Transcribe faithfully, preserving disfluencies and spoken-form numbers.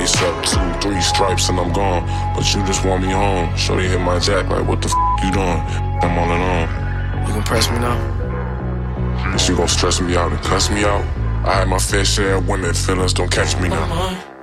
lace up, two, three stripes and I'm gone. But you just want me home. Shorty hit my jack like, what the f you doing? I'm all alone. You gon' press me now? And she gon' stress me out and cuss me out. I had my fair share of women, feelings don't catch me now.